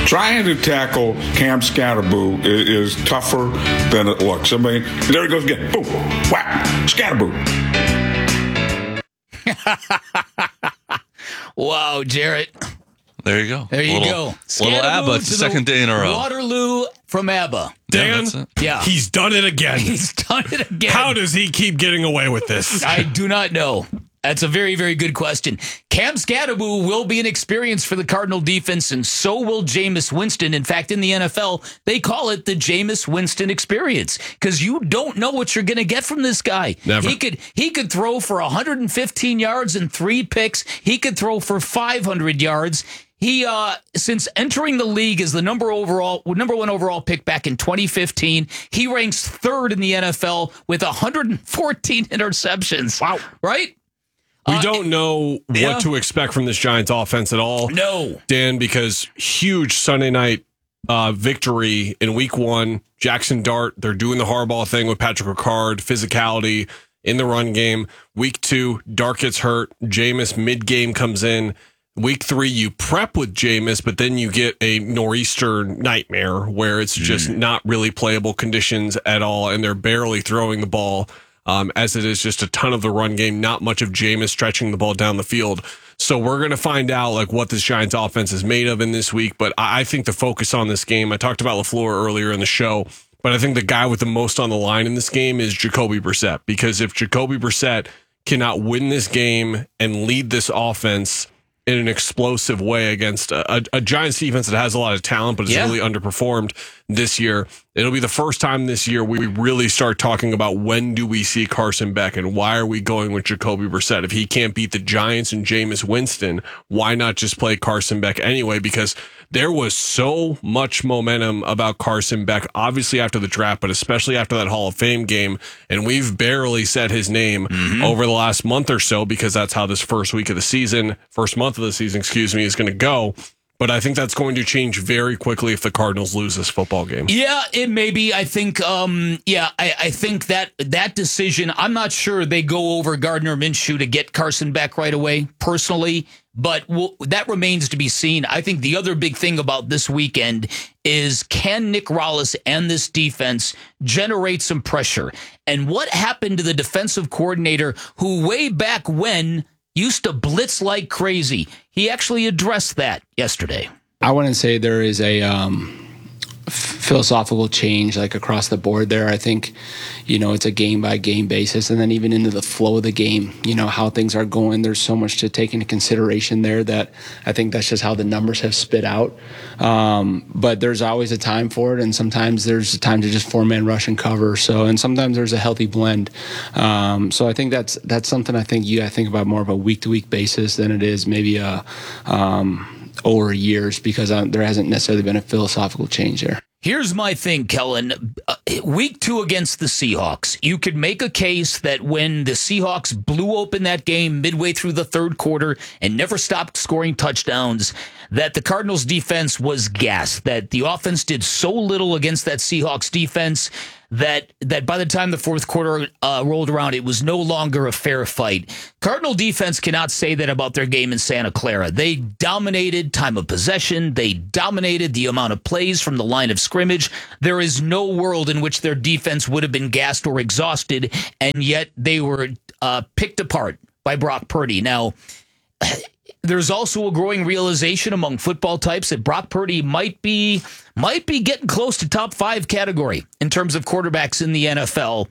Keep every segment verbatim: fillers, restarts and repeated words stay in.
Trying to tackle Cam Scatterboo is, is tougher than it looks. I mean, there he goes again. Boom, whack, Scatterboo. Wow, Jarrett. There you go. There you little, go. Little ABBA. It's the second day in a row. Waterloo from ABBA. Dan, yeah, yeah. he's done it again. He's done it again. How does he keep getting away with this? I do not know. That's a very, very good question. Cam Scatterboo will be an experience for the Cardinal defense, and so will Jameis Winston. In fact, in the N F L, they call it the Jameis Winston experience because you don't know what you're going to get from this guy. Never. He could he could throw for one hundred fifteen yards and three picks. He could throw for five hundred yards. He, uh, since entering the league as the number overall, number one overall pick back in twenty fifteen, he ranks third in the N F L with one hundred fourteen interceptions. Wow. Right? We Uh, don't know yeah. what to expect from this Giants offense at all. No. Dan, because huge Sunday night uh, victory in week one. Jackson Dart, they're doing the Harbaugh thing with Patrick Ricard, physicality in the run game. Week two, Dart gets hurt. Jameis mid-game comes in. Week three, you prep with Jameis, but then you get a nor'easter nightmare where it's just mm. not really playable conditions at all, and they're barely throwing the ball. Um, as it is just a ton of the run game, not much of Jameis stretching the ball down the field. So we're going to find out like what this Giants offense is made of in this week. But I, I think the focus on this game, I talked about LaFleur earlier in the show, but I think the guy with the most on the line in this game is Jacoby Brissett. Because if Jacoby Brissett cannot win this game and lead this offense in an explosive way against a, a, a Giants defense that has a lot of talent, but has yeah. really underperformed this year. It'll be the first time this year we really start talking about when do we see Carson Beck and why are we going with Jacoby Brissett? If he can't beat the Giants and Jameis Winston, why not just play Carson Beck anyway? Because there was so much momentum about Carson Beck, obviously after the draft, but especially after that Hall of Fame game. And we've barely said his name mm-hmm. over the last month or so because that's how this first week of the season, first month of the season, excuse me, is going to go. But I think that's going to change very quickly if the Cardinals lose this football game. Yeah, it may be. I think, um, yeah, I, I think that that decision, I'm not sure they go over Gardner Minshew to get Carson Beck right away, personally, but we'll, that remains to be seen. I think the other big thing about this weekend is can Nick Rallis and this defense generate some pressure? And what happened to the defensive coordinator who way back when used to blitz like crazy? He actually addressed that yesterday. I wouldn't say there is a um, f- philosophical change like across the board there. I think, you know, it's a game by game basis, and then even into the flow of the game, you know, how things are going. There's so much to take into consideration there that I think that's just how the numbers have spit out. Um, but there's always a time for it, and sometimes there's a time to just four man rush and cover. So, and sometimes there's a healthy blend. Um, so I think that's that's something I think you got to think about more of a week to week basis than it is maybe a um, over years, because uh, there hasn't necessarily been a philosophical change there. Here's my thing, Kellen. Uh, week two against the Seahawks, you could make a case that when the Seahawks blew open that game midway through the third quarter and never stopped scoring touchdowns, that the Cardinals defense was gassed, that the offense did so little against that Seahawks defense that that by the time the fourth quarter uh, rolled around, it was no longer a fair fight. Cardinal defense cannot say that about their game in Santa Clara. They dominated time of possession. They dominated the amount of plays from the line of scrimmage. There is no world in which their defense would have been gassed or exhausted, and yet they were uh, picked apart by Brock Purdy. Now, there's also a growing realization among football types that Brock Purdy might be might be getting close to top five category in terms of quarterbacks in the N F L.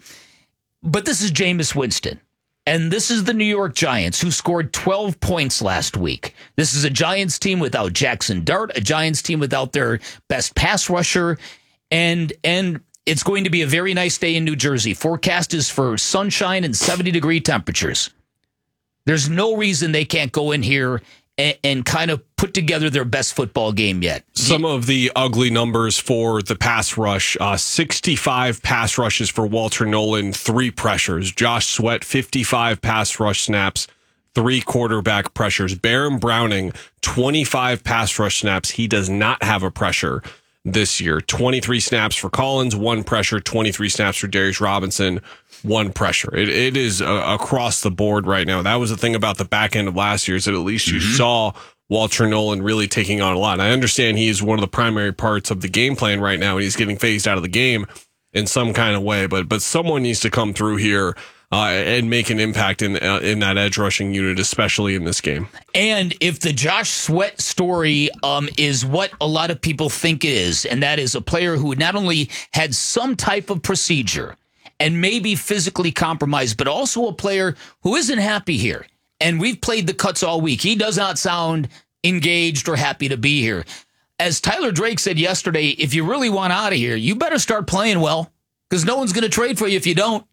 But this is Jameis Winston. And this is the New York Giants, who scored twelve points last week. This is a Giants team without Jackson Dart, a Giants team without their best pass rusher. And and it's going to be a very nice day in New Jersey. Forecast is for sunshine and seventy degree temperatures. There's no reason they can't go in here and, and kind of put together their best football game yet. Some of the ugly numbers for the pass rush, uh, sixty-five pass rushes for Walter Nolan, three pressures. Josh Sweat, fifty-five pass rush snaps, three quarterback pressures. Baron Browning, twenty-five pass rush snaps. He does not have a pressure this year. twenty-three snaps for Collins, one pressure, twenty-three snaps for Darius Robinson, one pressure. It It is uh, across the board right now. That was the thing about the back end of last year, is that at least you mm-hmm. saw Walter Nolan really taking on a lot. And I understand he's one of the primary parts of the game plan right now, and he's getting phased out of the game in some kind of way. But but someone needs to come through here uh, and make an impact in uh, in that edge rushing unit, especially in this game. And if the Josh Sweat story um, is what a lot of people think it is, and that is a player who not only had some type of procedure and maybe physically compromised, but also a player who isn't happy here. And we've played the cuts all week. He does not sound engaged or happy to be here. As Tyler Drake said yesterday, if you really want out of here, you better start playing well, because no one's going to trade for you if you don't.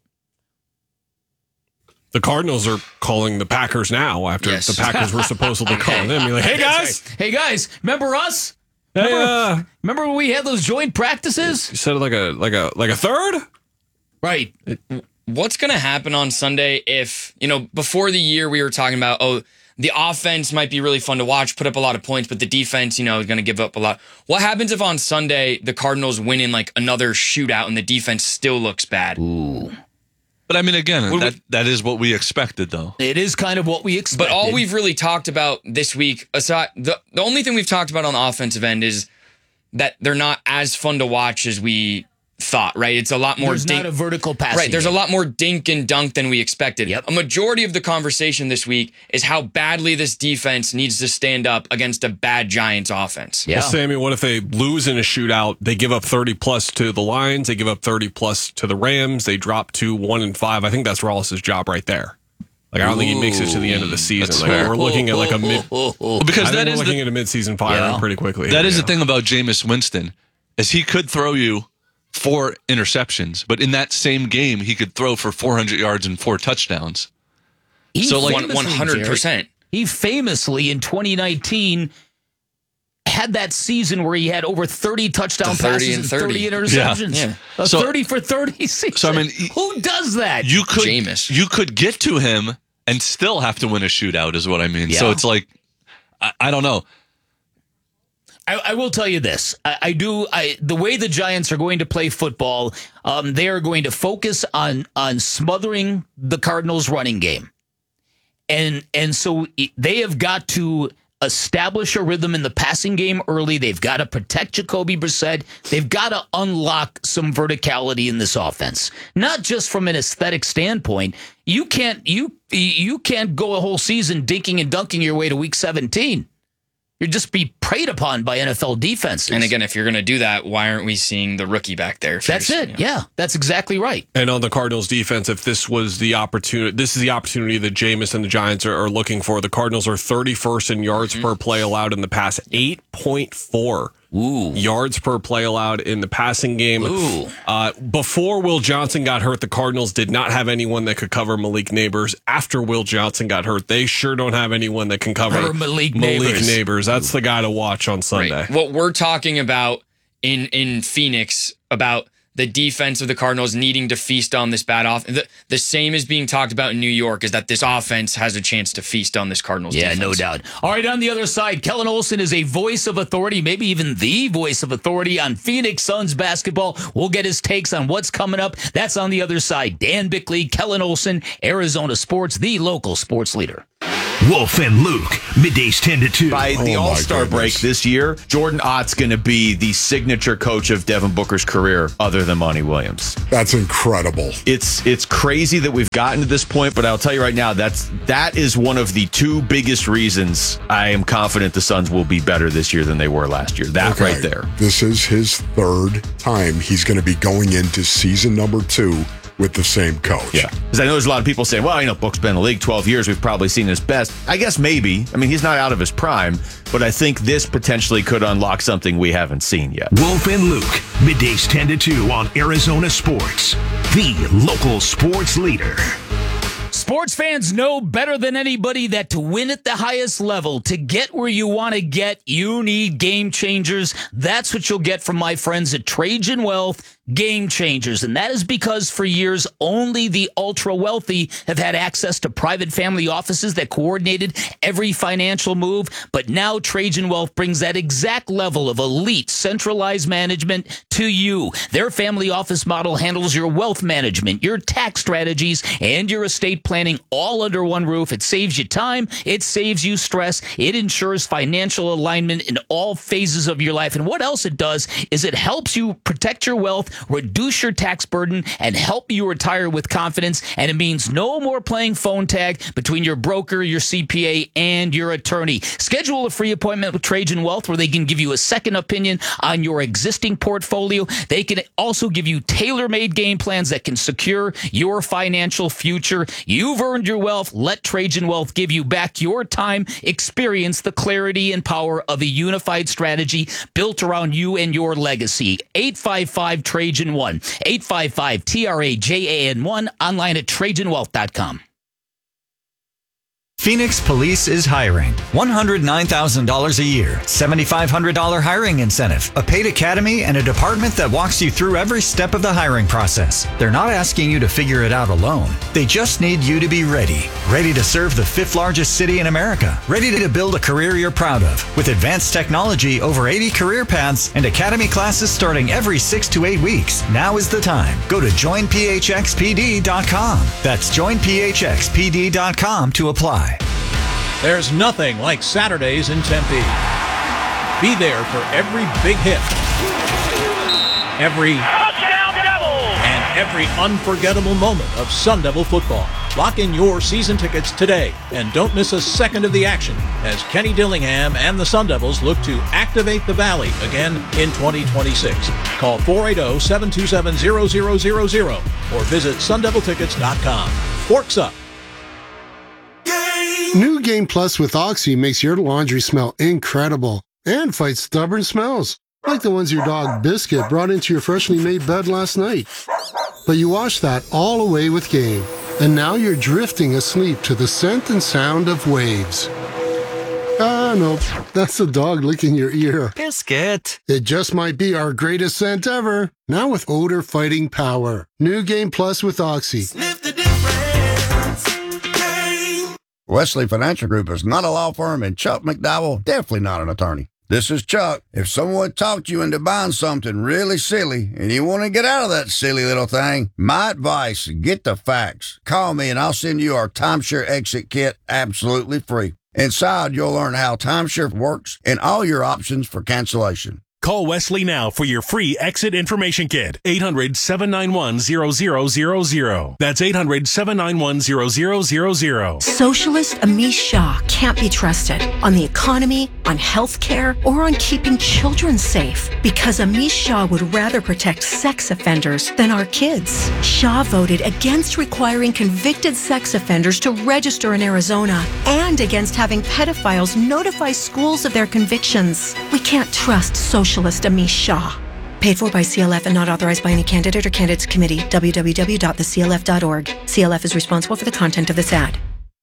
The Cardinals are calling the Packers now after Yes. the Packers were supposedly calling them. You're like, hey, guys. Right. Hey, guys, remember us? Hey, Remember, uh, remember when we had those joint practices? you said it like a like a like a third? Right. What's going to happen on Sunday if, you know, before the year we were talking about, oh, the offense might be really fun to watch, put up a lot of points, but the defense, you know, is going to give up a lot. What happens if on Sunday the Cardinals win in like another shootout and the defense still looks bad? Ooh. But I mean, again, What that, we- that is what we expected, though. It is kind of what we expected. But all we've really talked about this week, aside the the only thing we've talked about on the offensive end is that they're not as fun to watch as we thought, right? It's a lot more There's dink. not a vertical passing Right, there's a game. lot more dink and dunk than we expected. Yep. A majority of the conversation this week is how badly this defense needs to stand up against a bad Giants offense. Yeah. Well, Sammy, what if they lose in a shootout? They give up thirty plus to the Lions. They give up thirty plus to the Rams. They drop to one and five. I think that's Rollis's job right there. Like, I don't think he makes it to the end of the season. That's Like, fair. we're looking at like a mid. Well, I because think that we're is looking the, at a mid-season fire Yeah. pretty quickly. that is Yeah. the thing about Jameis Winston, is he could throw you four interceptions, but in that same game, he could throw for four hundred yards and four touchdowns. He So, like, famously, one hundred percent. Jared, he famously in twenty nineteen had that season where he had over thirty touchdown The thirty passes and and thirty. thirty interceptions. Yeah. A So- thirty for thirty season. So, I mean, he- who does that? You could Jameis. you could get to him and still have to win a shootout, is what I mean. So Yeah. it's like, I, I don't know. I, I will tell you this. I, I do. I, the way the Giants are going to play football, um, they are going to focus on on smothering the Cardinals' running game, and and so they have got to establish a rhythm in the passing game early. They've got to protect Jacoby Brissett. They've got to unlock some verticality in this offense, not just from an aesthetic standpoint. You can't you you can't go a whole season dinking and dunking your way to week seventeen. You'd just be preyed upon by N F L defenses. And again, if you're going to do that, why aren't we seeing the rookie back there? That's first? it. You know? Yeah, that's exactly right. And on the Cardinals defense, if this was the opportunity, this is the opportunity that Jameis and the Giants are, are looking for. The Cardinals are thirty-first in yards Mm-hmm. per play allowed in the pass, eight point four Ooh. yards per play allowed in the passing game. Ooh. Uh, before Will Johnson got hurt, the Cardinals did not have anyone that could cover Malik Neighbors. After Will Johnson got hurt, they sure don't have anyone that can cover Or Malik Malik Neighbors. Neighbors. That's the guy to watch on Sunday. Right. What we're talking about in in Phoenix about the defense of the Cardinals needing to feast on this bad off. The, the same is being talked about in New York, is that this offense has a chance to feast on this Cardinals Yeah, defense. no doubt. All right, on the other side, Kellen Olson is a voice of authority, maybe even the voice of authority on Phoenix Suns basketball. We'll get his takes on what's coming up. That's on the other side. Dan Bickley, Kellen Olson, Arizona Sports, the local sports leader. Wolf and Luke, middays ten to two. By the Oh, my All-Star goodness. break this year, Jordan Ott's going to be the signature coach of Devin Booker's career other than Monty Williams. That's incredible. It's it's crazy that we've gotten to this point, but I'll tell you right now, that's that is one of the two biggest reasons I am confident the Suns will be better this year than they were last year. That Okay. right there. This is his third time he's going to be going into season number two with the same coach. Yeah. Because I know there's a lot of people saying, well, you know, Book's been in the league twelve years. We've probably seen his best. I guess maybe. I mean, he's not out of his prime, but I think this potentially could unlock something we haven't seen yet. Wolf and Luke, middays ten to two on Arizona Sports, the local sports leader. Sports fans know better than anybody that to win at the highest level, to get where you want to get, you need game changers. That's what you'll get from my friends at Trajan Wealth, Game Changers. And that is because for years, only the ultra wealthy have had access to private family offices that coordinated every financial move. But now Trajan Wealth brings that exact level of elite centralized management to you. Their family office model handles your wealth management, your tax strategies, and your estate planning planning all under one roof. It saves you time. It saves you stress. It ensures financial alignment in all phases of your life. And what else it does is it helps you protect your wealth, reduce your tax burden, and help you retire with confidence. And it means no more playing phone tag between your broker, your C P A, and your attorney. Schedule a free appointment with Trajan Wealth where they can give you a second opinion on your existing portfolio. They can also give you tailor-made game plans that can secure your financial future. You've earned your wealth. Let Trajan Wealth give you back your time. Experience the clarity and power of a unified strategy built around you and your legacy. eight five five Trajan one. eight five five T R A J A N one. Online at Trajan Wealth dot com. Phoenix Police is hiring. one hundred nine thousand dollars a year, seven thousand five hundred dollars hiring incentive, a paid academy, and a department that walks you through every step of the hiring process. They're not asking you to figure it out alone. They just need you to be ready. Ready to serve the fifth largest city in America. Ready to build a career you're proud of. With advanced technology, over eighty career paths, and academy classes starting every six to eight weeks. Now is the time. Go to join P H X P D dot com. That's join P H X P D dot com to apply. There's nothing like Saturdays in Tempe. Be there for every big hit, every touchdown Devils, and every unforgettable moment of Sun Devil football. Lock in your season tickets today and don't miss a second of the action as Kenny Dillingham and the Sun Devils look to activate the Valley again in twenty twenty-six. Call four eight zero, seven two seven, zero zero zero zero or visit sun devil tickets dot com. Forks up. New Game Plus with Oxy makes your laundry smell incredible and fights stubborn smells, like the ones your dog Biscuit brought into your freshly made bed last night. But you washed that all away with Game, and now you're drifting asleep to the scent and sound of waves. Ah, nope, that's the dog licking your ear. Biscuit. It just might be our greatest scent ever, now with odor-fighting power. New Game Plus with Oxy. Sniff the difference. Wesley Financial Group is not a law firm, and Chuck McDowell definitely not an attorney. This is Chuck. If someone talked you into buying something really silly and you want to get out of that silly little thing, my advice, get the facts. Call me and I'll send you our Timeshare Exit Kit absolutely free. Inside, you'll learn how timeshare works and all your options for cancellation. Call Wesley now for your free exit information kit. eight hundred, seven nine one, zero zero zero zero. That's eight hundred, seven nine one, zero zero zero zero. Socialist Amish Shah can't be trusted on the economy, on health care, or on keeping children safe because Amish Shah would rather protect sex offenders than our kids. Shah voted against requiring convicted sex offenders to register in Arizona and against having pedophiles notify schools of their convictions. We can't trust socialist Socialist Amish Shah. Paid for by C L F and not authorized by any candidate or candidates committee. w w w dot the c l f dot org. C L F is responsible for the content of this ad.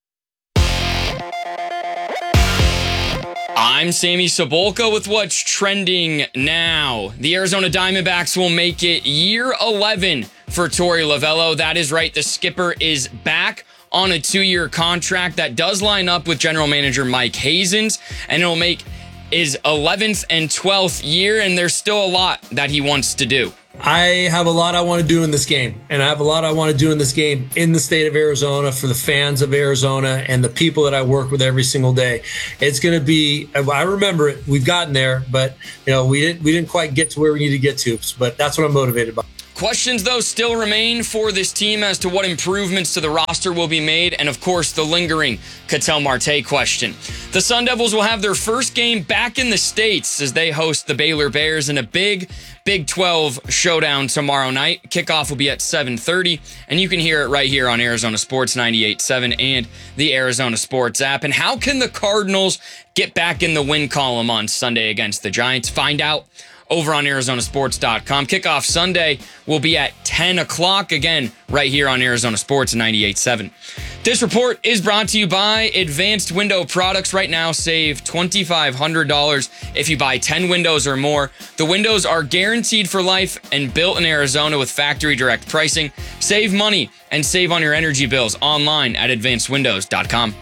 I'm Sammy Sabolka with what's trending now. The Arizona Diamondbacks will make it year eleven for Torey Lovullo. That is right. The skipper is back on a two-year contract that does line up with general manager Mike Hazens, and it'll make his eleventh and twelfth year, and there's still a lot that he wants to do. I have a lot I want to do in this game, and I have a lot I want to do in this game in the state of Arizona for the fans of Arizona and the people that I work with every single day. It's going to be, I remember it, we've gotten there, but you know, we didn't we didn't quite get to where we need to get to, but that's what I'm motivated by. Questions, though, still remain for this team as to what improvements to the roster will be made, and, of course, the lingering Ketel Marte question. The Sun Devils will have their first game back in the States as they host the Baylor Bears in a big Big twelve showdown tomorrow night. Kickoff will be at seven thirty, and you can hear it right here on Arizona Sports ninety-eight point seven and the Arizona Sports app. And how can the Cardinals get back in the win column on Sunday against the Giants? Find out over on Arizona Sports dot com. Kickoff Sunday will be at ten o'clock, again, right here on Arizona Sports ninety-eight point seven. This report is brought to you by Advanced Window Products. Right now, save two thousand five hundred dollars if you buy ten windows or more. The windows are guaranteed for life and built in Arizona with factory direct pricing. Save money and save on your energy bills online at advanced windows dot com.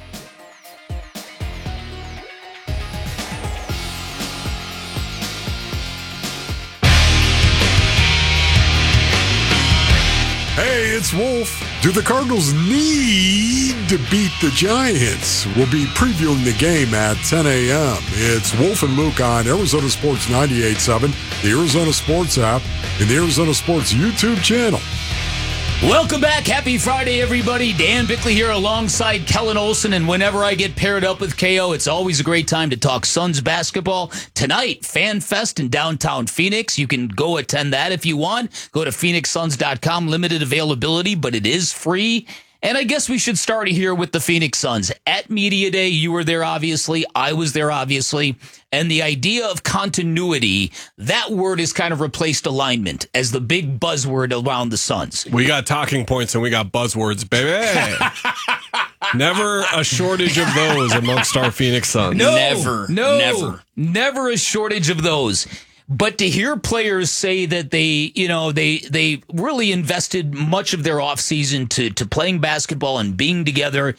Hey, it's Wolf. Do the Cardinals need to beat the Giants? We'll be previewing the game at ten a.m. It's Wolf and Luke on Arizona Sports ninety-eight point seven, the Arizona Sports app, and the Arizona Sports YouTube channel. Welcome back. Happy Friday, everybody. Dan Bickley here alongside Kellen Olson. And whenever I get paired up with K O, it's always a great time to talk Suns basketball. Tonight, Fan Fest in downtown Phoenix. You can go attend that if you want. Go to phoenix suns dot com. Limited availability, but it is free. And I guess we should start here with the Phoenix Suns. At Media Day, you were there, obviously. I was there, obviously. And the idea of continuity, that word has kind of replaced alignment as the big buzzword around the Suns. We got talking points and we got buzzwords, baby. Never a shortage of those amongst our Phoenix Suns. No, Never. no, Never. Never a shortage of those. But to hear players say that they, you know, they they really invested much of their offseason to to playing basketball and being together,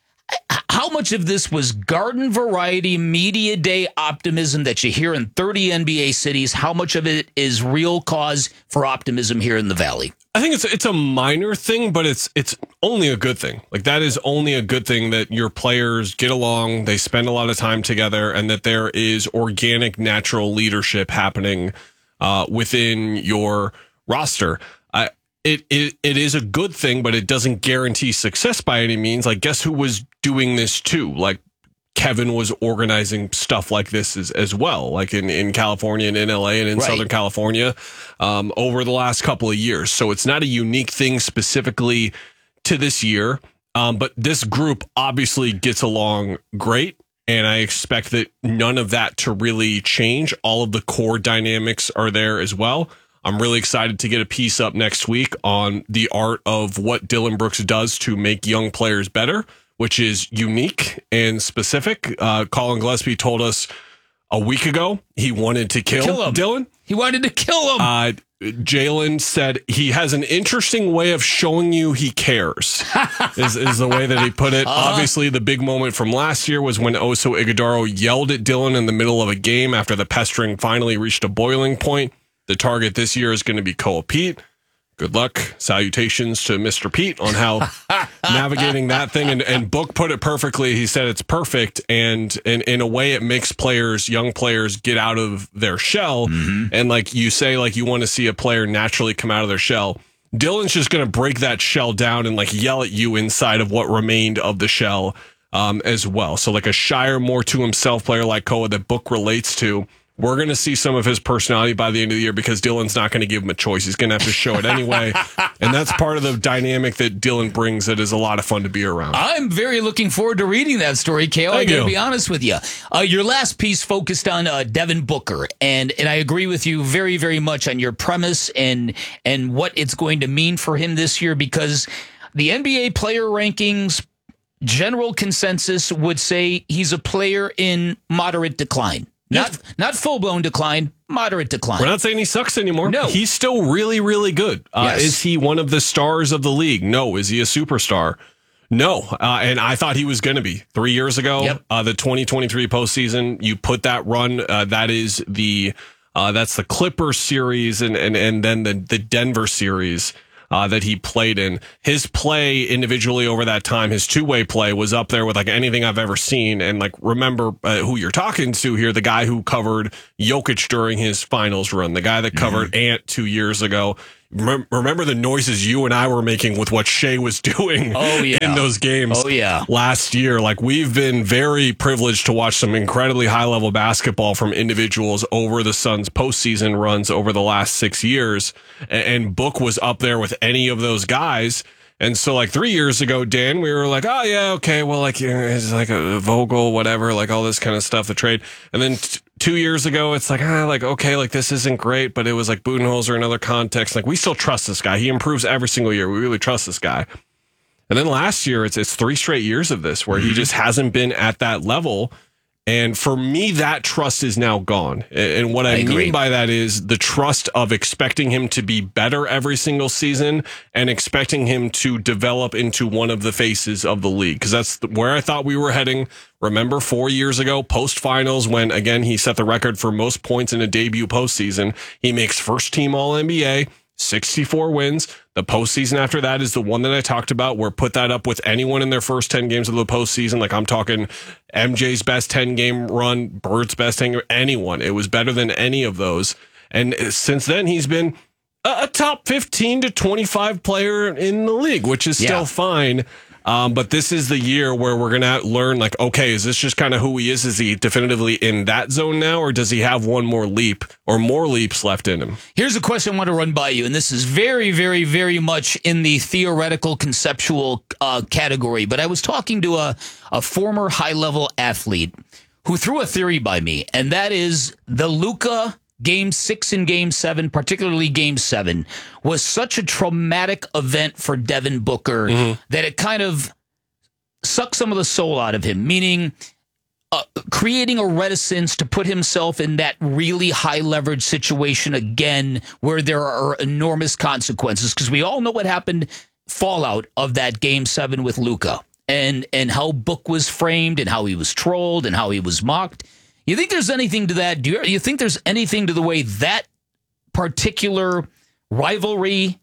how much of this was garden variety media day optimism that you hear in thirty N B A cities? How much of it is real cause for optimism here in the Valley? I think it's it's a minor thing, but it's it's only a good thing. Like, that is only a good thing that your players get along, they spend a lot of time together, and that there is organic, natural leadership happening uh, within your roster. I, it, it it is a good thing, but it doesn't guarantee success by any means. Like, guess who was doing this too? Like, Kevin was organizing stuff like this as, as well, like in, in California and in L A and in right. Southern California um, over the last couple of years. So it's not a unique thing specifically to this year. Um, but this group obviously gets along great. And I expect that none of that to really change. All of the core dynamics are there as well. I'm really excited to get a piece up next week on the art of what Dillon Brooks does to make young players better, which is unique and specific. Uh, Colin Gillespie told us a week ago he wanted to kill, kill him. Dillon. He wanted to kill him. Uh, Jalen said he has an interesting way of showing you he cares, is, is the way that he put it. Uh-huh. Obviously, the big moment from last year was when Oso Ighodaro yelled at Dillon in the middle of a game after the pestering finally reached a boiling point. The target this year is going to be Koa Pete. Good luck. Salutations to Mister Pete on how navigating that thing. And, and Book put it perfectly. He said it's perfect. And, and in a way, it makes players, young players, get out of their shell. Mm-hmm. And like you say, like you want to see a player naturally come out of their shell. Dillon's just going to break that shell down and like yell at you inside of what remained of the shell um, as well. So like a shyer, more to himself player like Koa that Book relates to. We're going to see some of his personality by the end of the year because Dillon's not going to give him a choice. He's going to have to show it anyway. And that's part of the dynamic that Dillon brings that is a lot of fun to be around. I'm very looking forward to reading that story, K O. I got to be honest with you. Uh, your last piece focused on uh, Devin Booker. And and I agree with you very, very much on your premise and and what it's going to mean for him this year, because the N B A player rankings, general consensus would say he's a player in moderate decline. Not not full-blown decline, moderate decline. We're not saying he sucks anymore. No. He's still really, really good. Uh, yes. Is he one of the stars of the league? No. Is he a superstar? No. Uh, and I thought he was going to be. Three years ago, yep. uh, the twenty twenty-three postseason, you put that run, uh, that is the uh, that's the Clippers series and, and, and then the, the Denver series. Uh, that he played in. His play individually over that time, his two-way play was up there with like anything I've ever seen. And like, remember uh, who you're talking to here, the guy who covered Jokic during his finals run, the guy that covered mm-hmm. Ant two years ago. Rem- remember the noises you and I were making with what Shea was doing oh, yeah. in those games oh, yeah. last year. Like, we've been very privileged to watch some incredibly high-level basketball from individuals over the Suns' postseason runs over the last six years. And, and Book was up there with any of those guys. And so, like, three years ago, Dan, we were like, oh, yeah, okay, well, like, you know, it's like a Vogel, whatever, like all this kind of stuff, the trade. And then t- two years ago, it's like, ah, like, okay, like, this isn't great, but it was like Budenholzer in other context. Like, we still trust this guy. He improves every single year. We really trust this guy. And then last year, it's it's three straight years of this where mm-hmm. he just hasn't been at that level. And for me, that trust is now gone. And what I, I mean by that is the trust of expecting him to be better every single season and expecting him to develop into one of the faces of the league. Because that's where I thought we were heading. Remember four years ago, post-finals, when, again, he set the record for most points in a debut postseason. He makes first-team All N B A, sixty-four wins. The postseason after that is the one that I talked about, where put that up with anyone in their first ten games of the postseason. Like I'm talking M J's best ten-game run, Bird's best ten, anyone. It was better than any of those. And since then, he's been a, a top fifteen to twenty-five player in the league, which is still Yeah. fine. Um, but this is the year where we're going to learn, like, okay, is this just kind of who he is? Is he definitively in that zone now, or does he have one more leap or more leaps left in him? Here's a question I want to run by you, and this is very, very, very much in the theoretical, conceptual uh, category. But I was talking to a, a former high-level athlete who threw a theory by me, and that is the Luka Game six and Game seven, particularly Game seven, was such a traumatic event for Devin Booker mm-hmm. that it kind of sucked some of the soul out of him, meaning uh, creating a reticence to put himself in that really high leverage situation again where there are enormous consequences. Because we all know what happened, fallout of that Game seven with Luka, and, and how Book was framed and how he was trolled and how he was mocked. You think there's anything to that? Do you, you think there's anything to the way that particular rivalry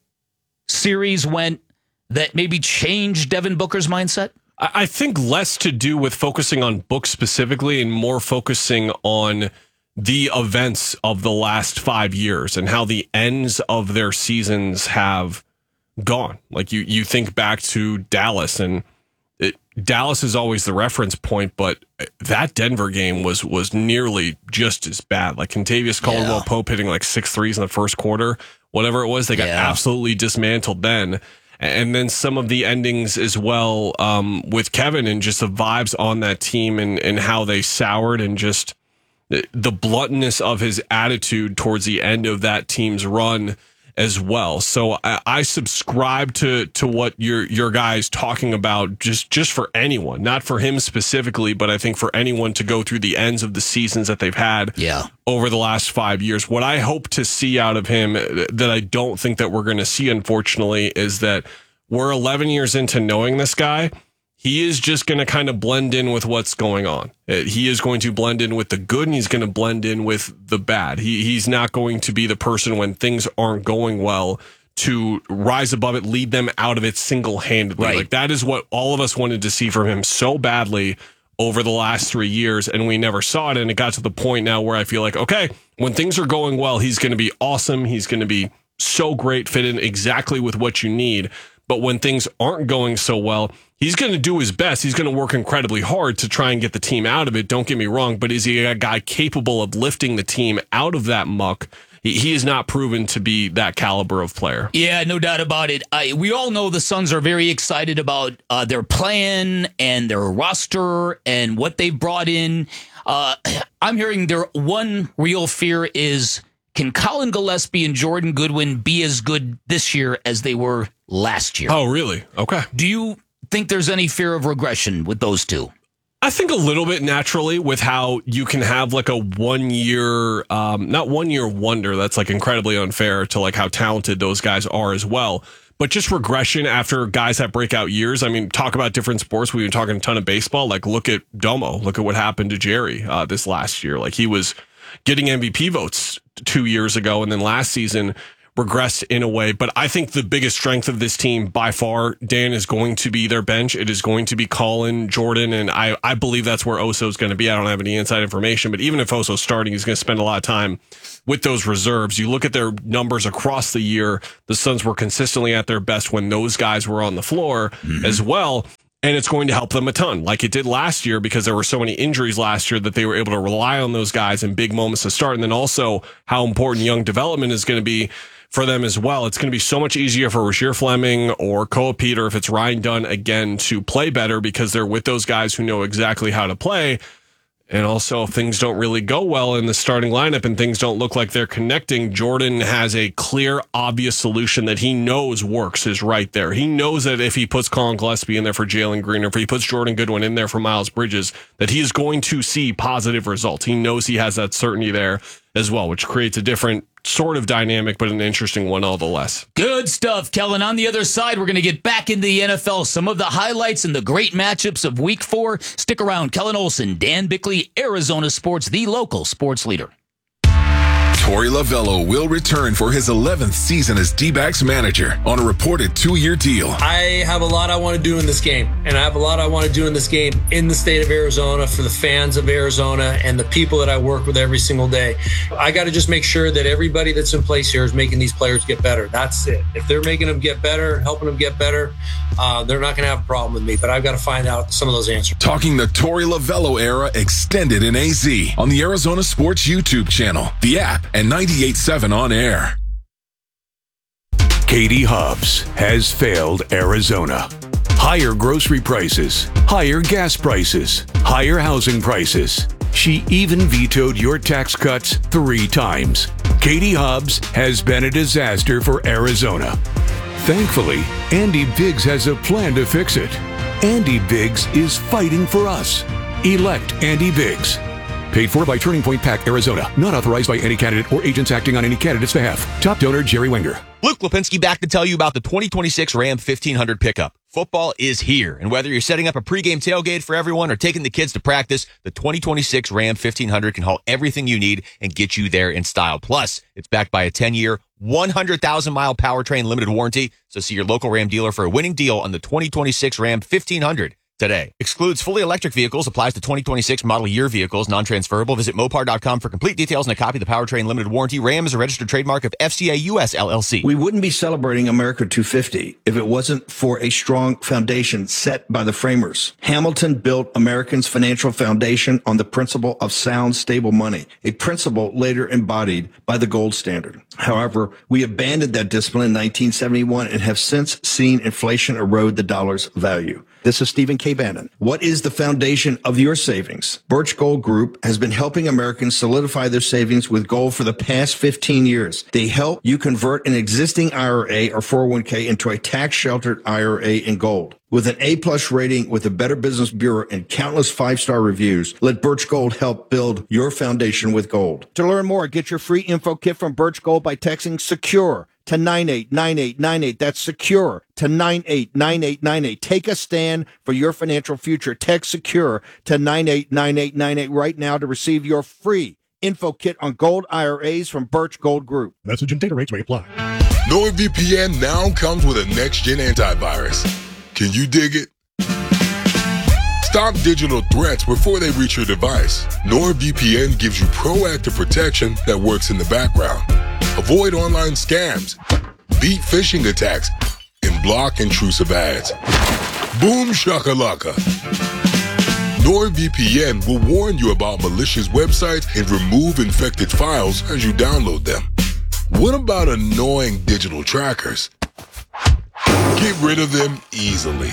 series went that maybe changed Devin Booker's mindset? I think less to do with focusing on Book specifically and more focusing on the events of the last five years and how the ends of their seasons have gone. Like you, you think back to Dallas, and it, Dallas is always the reference point, but that Denver game was was nearly just as bad. Like Contavious Caldwell Pope hitting like six threes in the first quarter, whatever it was, they got yeah. absolutely dismantled then. And then some of the endings as well um, with Kevin and just the vibes on that team and, and how they soured and just the, the bluntness of his attitude towards the end of that team's run as well. So I, I subscribe to to what your your guys talking about, just just for anyone, not for him specifically, but I think for anyone to go through the ends of the seasons that they've had yeah. over the last five years. What I hope to see out of him that I don't think that we're going to see, unfortunately, is that we're eleven years into knowing this guy. He is just going to kind of blend in with what's going on. He is going to blend in with the good, and he's going to blend in with the bad. He he's not going to be the person when things aren't going well to rise above it, lead them out of it single-handedly. Right. Like that is what all of us wanted to see from him so badly over the last three years, and we never saw it. And it got to the point now where I feel like, okay, when things are going well, he's going to be awesome. He's going to be so great, fit in exactly with what you need. But when things aren't going so well, he's going to do his best. He's going to work incredibly hard to try and get the team out of it. Don't get me wrong, but is he a guy capable of lifting the team out of that muck? He, he is not proven to be that caliber of player. Yeah, no doubt about it. I, we all know the Suns are very excited about uh, their plan and their roster and what they've brought in. Uh, I'm hearing their one real fear is, can Colin Gillespie and Jordan Goodwin be as good this year as they were last year? Oh, really? Okay. Do you think there's any fear of regression with those two? I think a little bit naturally with how you can have like a one year, um, not one year wonder. That's like incredibly unfair to like how talented those guys are as well. But just regression after guys have breakout years. I mean, talk about different sports. We've been talking a ton of baseball. Like look at Domo. Look at what happened to Jerry uh, this last year. Like he was getting M V P votes two years ago, and then last season regressed in a way. But I think the biggest strength of this team by far, Dan, is going to be their bench. It is going to be Colin, Jordan, and I, I believe that's where Oso is going to be. I don't have any inside information, but even if Oso's starting, he's going to spend a lot of time with those reserves. You look at their numbers across the year, the Suns were consistently at their best when those guys were on the floor mm-hmm. as well. And it's going to help them a ton, like it did last year, because there were so many injuries last year that they were able to rely on those guys in big moments to start. And then also how important young development is going to be for them as well. It's going to be so much easier for Rasheer Fleming or Koa Peter, if it's Ryan Dunn again, to play better because they're with those guys who know exactly how to play. And also, if things don't really go well in the starting lineup and things don't look like they're connecting, Jordan has a clear, obvious solution that he knows works is right there. He knows that if he puts Colin Gillespie in there for Jalen Green, or if he puts Jordan Goodwin in there for Miles Bridges, that he is going to see positive results. He knows he has that certainty there as well, which creates a different sort of dynamic, but an interesting one all the less. Good stuff, Kellen. On the other side, we're going to get back into the N F L, some of the highlights and the great matchups of week four. Stick around. Kellen Olson, Dan Bickley, Arizona Sports, the local sports leader. Torey Lovello will return for his eleventh season as D-backs manager on a reported two-year deal. I have a lot I want to do in this game, and I have a lot I want to do in this game in the state of Arizona for the fans of Arizona and the people that I work with every single day. I got to just make sure that everybody that's in place here is making these players get better. That's it. If they're making them get better, helping them get better, uh, they're not going to have a problem with me, but I've got to find out some of those answers. Talking the Torey Lovello era extended in A Z on the Arizona Sports YouTube channel, the app, and ninety-eight point seven on air. Katie Hobbs has failed Arizona. Higher grocery prices, higher gas prices, higher housing prices. She even vetoed your tax cuts three times. Katie Hobbs has been a disaster for Arizona. Thankfully, Andy Biggs has a plan to fix it. Andy Biggs is fighting for us. Elect Andy Biggs. Paid for by Turning Point PAC, Arizona. Not authorized by any candidate or agents acting on any candidate's behalf. Top donor, Jerry Wenger. Luke Lipinski back to tell you about the twenty twenty-six Ram fifteen hundred pickup. Football is here, and whether you're setting up a pregame tailgate for everyone or taking the kids to practice, the twenty twenty-six Ram fifteen hundred can haul everything you need and get you there in style. Plus, it's backed by a ten-year, one hundred thousand mile powertrain limited warranty, so see your local Ram dealer for a winning deal on the twenty twenty-six Ram fifteen hundred. Today. Excludes fully electric vehicles, applies to twenty twenty-six model year vehicles, non-transferable. Visit Mopar dot com for complete details and a copy of the powertrain limited warranty. Ram is a registered trademark of F C A U S L L C. We wouldn't be celebrating America two fifty if it wasn't for a strong foundation set by the framers. Hamilton built Americans' financial foundation on the principle of sound, stable money, a principle later embodied by the gold standard. However, we abandoned that discipline in nineteen seventy-one and have since seen inflation erode the dollar's value. This is Stephen K. Bannon. What is the foundation of your savings? Birch Gold Group has been helping Americans solidify their savings with gold for the past fifteen years. They help you convert an existing I R A or four oh one k into a tax-sheltered I R A in gold. With an A-plus rating with the Better Business Bureau and countless five-star reviews, let Birch Gold help build your foundation with gold. To learn more, get your free info kit from Birch Gold by texting SECURE to nine eight nine eight nine eight. That's SECURE to nine eight nine eight nine eight. Take a stand for your financial future. Text SECURE to nine eight nine eight nine eight right now to receive your free info kit on gold I R As from Birch Gold Group. Message and data rates may apply. NordVPN now comes with a next-gen antivirus. Can you dig it? Stop digital threats before they reach your device. NordVPN gives you proactive protection that works in the background. Avoid online scams, beat phishing attacks, and block intrusive ads. Boom shakalaka. NordVPN will warn you about malicious websites and remove infected files as you download them. What about annoying digital trackers? Get rid of them easily.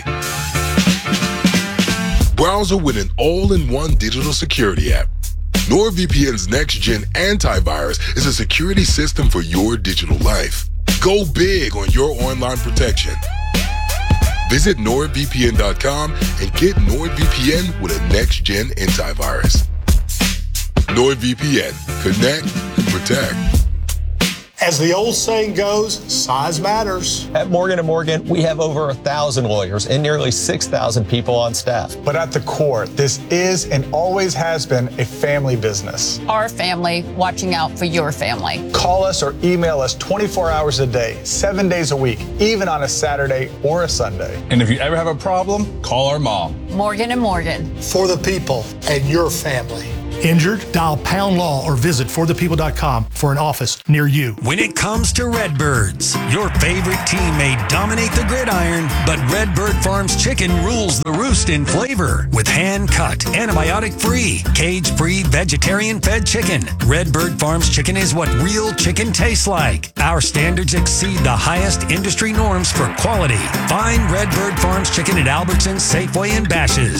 Browser with an all-in-one digital security app. NordVPN's next-gen antivirus is a security system for your digital life. Go big on your online protection. Visit nord V P N dot com and get NordVPN with a next-gen antivirus. NordVPN. Connect and protect. As the old saying goes, size matters. At Morgan and Morgan, we have over a thousand lawyers and nearly six thousand people on staff. But at the core, this is and always has been a family business. Our family watching out for your family. Call us or email us twenty-four hours a day, seven days a week, even on a Saturday or a Sunday. And if you ever have a problem, call our mom. Morgan and Morgan. For the people and your family. Injured? Dial Pound Law or visit for the people dot com for an office near you. When it comes to Redbirds, your favorite team may dominate the gridiron, but Redbird Farms chicken rules the roost in flavor with hand-cut, antibiotic-free, cage-free, vegetarian-fed chicken. Redbird Farms chicken is what real chicken tastes like. Our standards exceed the highest industry norms for quality. Find Redbird Farms chicken at Albertsons, Safeway, and Bash's'.